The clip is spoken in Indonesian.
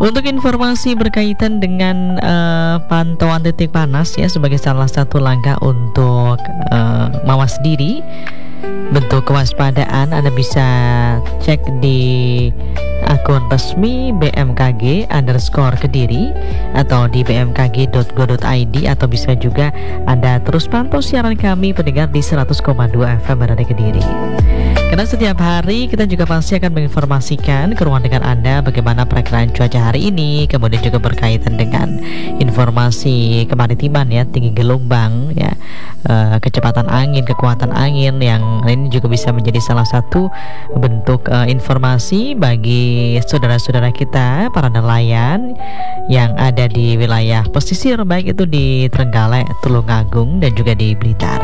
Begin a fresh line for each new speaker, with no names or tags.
Untuk informasi berkaitan dengan pantauan titik panas ya, sebagai salah satu langkah untuk mawas diri, bentuk kewaspadaan, Anda bisa cek di akun resmi bmkg_kediri atau di bmkg.go.id, atau bisa juga Anda terus pantau siaran kami pendengar di 100,2 FM Radar Kediri. Karena setiap hari kita juga pasti akan menginformasikan ke ruang dengar Anda bagaimana perakiraan cuaca hari ini, kemudian juga berkaitan dengan informasi kemaritiman ya, tinggi gelombang ya, kecepatan angin, kekuatan angin, yang ini juga bisa menjadi salah satu bentuk informasi bagi saudara-saudara kita para nelayan yang ada di wilayah pesisir, baik itu di Trenggalek, Tulungagung, dan juga di Blitar.